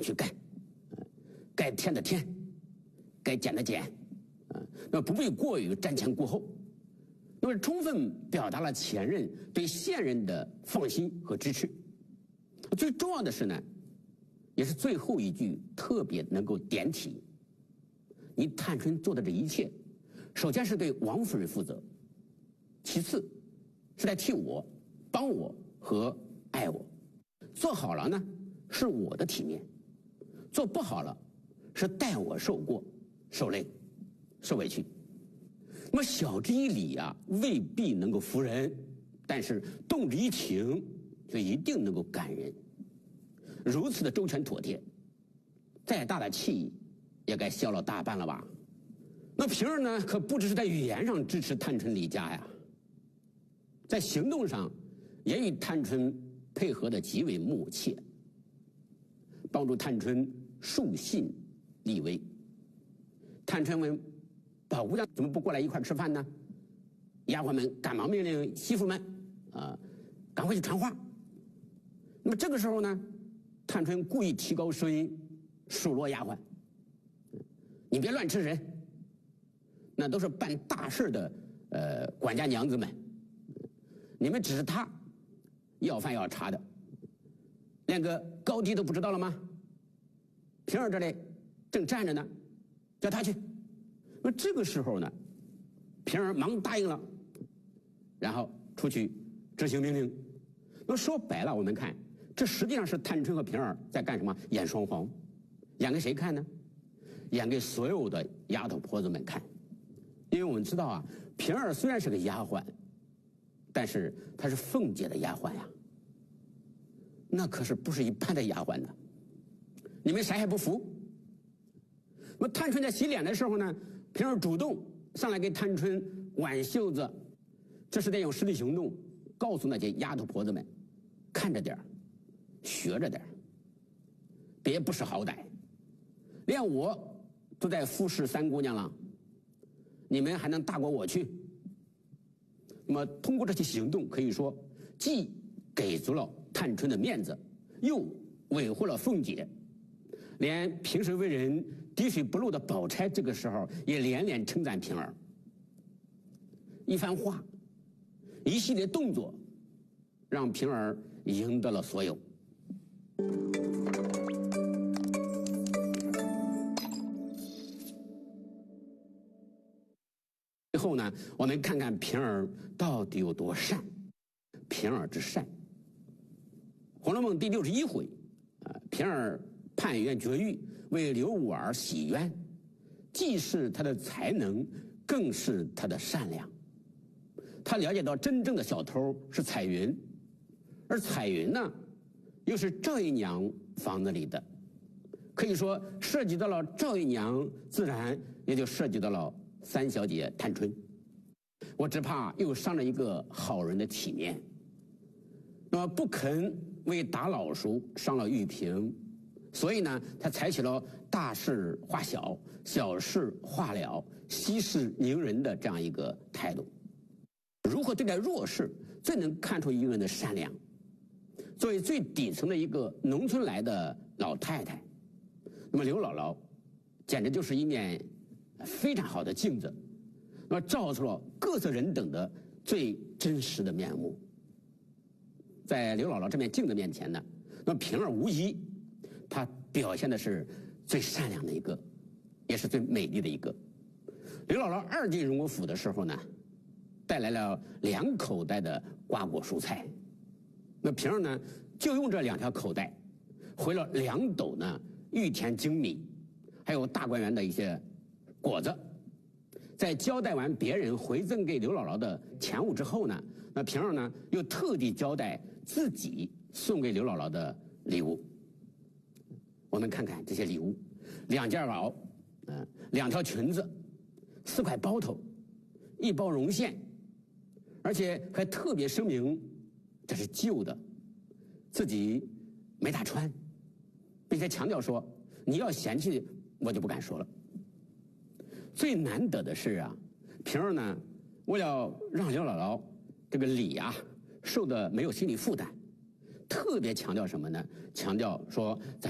去干，该添的添，该减的减，那不必过于瞻前顾后，那么充分表达了前任对现任的放心和支持。最重要的是呢，也是最后一句特别能够点题。你探春做的这一切，首先是对王夫人负责，其次是在替我、帮我和爱我。做好了呢，是我的体面；做不好了，是代我受过、受累、受委屈。那么晓之以理啊，未必能够服人，但是动之以情，就一定能够感人。如此的周全妥帖，再大的气也该消了大半了吧？那平儿呢，可不只是在语言上支持探春离家呀，在行动上也与探春配合的极为默契，帮助探春树信立威。探春问宝姑娘怎么不过来一块吃饭呢？丫鬟们赶忙命令媳妇们赶快去传话。那么这个时候呢，探春故意提高声音数落丫鬟：“你别乱吃人，那都是办大事的管家娘子们，你们只是他要饭要茶的，连个高低都不知道了吗？平儿这里正站着呢，叫他去。”那这个时候呢，平儿忙答应了，然后出去执行命令。那说白了，我们看这实际上是探春和平儿在干什么？演双簧。演给谁看呢？演给所有的丫头婆子们看。因为我们知道啊，平儿虽然是个丫鬟，但是她是凤姐的丫鬟呀，那可是不是一般的丫鬟呢。你们谁还不服？那么探春在洗脸的时候呢，平儿主动上来给探春挽袖子，这是在用实际行动告诉那些丫头婆子们，看着点儿，学着点儿，别不识好歹。连我都在服侍三姑娘了，你们还能大过我去？那么通过这些行动，可以说既给足了探春的面子，又维护了凤姐。连平时为人滴水不漏的宝钗这个时候也连连称赞平儿。一番话，一系列动作，让平儿赢得了所有。最后呢，我们看看平儿到底有多善。平儿之善，《红楼梦》第61回，平儿判冤绝狱，为刘五儿洗冤，既是他的才能，更是他的善良。他了解到真正的小偷是彩云，而彩云呢，又是赵姨娘房子里的，可以说涉及到了赵姨娘，自然也就涉及到了三小姐探春。我只怕又伤了一个好人的体面。那么不肯为打老叔伤了玉萍，所以呢，他采取了大事化小，小事化了，息事宁人的这样一个态度。如何对待弱势，最能看出一个人的善良。作为最底层的一个农村来的老太太，那么刘姥姥简直就是一面非常好的镜子，那么照出了各色人等的最真实的面目。在刘姥姥这面镜子面前呢，那么平儿无疑，她表现的是最善良的一个，也是最美丽的一个。刘姥姥二进荣国府的时候呢，带来了2口袋的瓜果蔬菜，那平儿呢就用这2条口袋回了2斗呢玉田精米，还有大观园的一些果子。在交代完别人回赠给刘姥姥的钱物之后呢，那平儿呢又特地交代自己送给刘姥姥的礼物。我们看看这些礼物：2件袄，2条裙子，4块包头，1包绒线，而且还特别声明这是旧的，自己没大穿，并且强调说你要嫌弃我就不敢说了。最难得的是啊，平儿呢为了让刘姥姥这个礼啊受的没有心理负担，特别强调什么呢？强调说咱